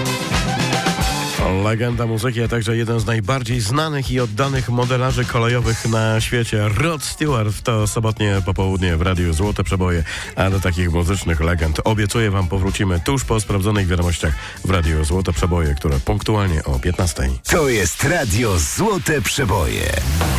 Legenda muzyki, a także jeden z najbardziej znanych i oddanych modelarzy kolejowych na świecie, Rod Stewart. W to sobotnie popołudnie w Radiu Złote Przeboje, a do takich muzycznych legend obiecuję wam powrócimy tuż po sprawdzonych wiadomościach w Radiu Złote Przeboje, które punktualnie o 15:00. To jest Radio Złote Przeboje.